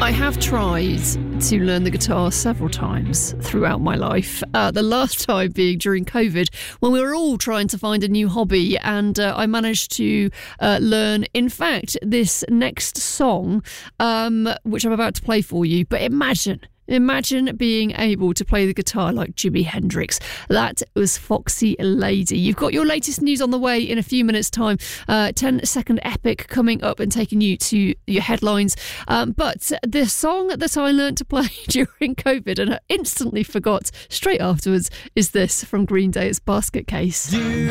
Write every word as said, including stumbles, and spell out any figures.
I have tried to learn the guitar several times throughout my life. Uh, the last time being during COVID, when we were all trying to find a new hobby, and uh, I managed to uh, learn, in fact, this next song, um, which I'm about to play for you. But imagine... Imagine being able to play the guitar like Jimi Hendrix. That was Foxy Lady. You've got your latest news on the way in a few minutes' time. Uh, ten second epic coming up and taking you to your headlines. Um, but the song that I learned to play during COVID and I instantly forgot straight afterwards is this from Green Day. It's Basket Case.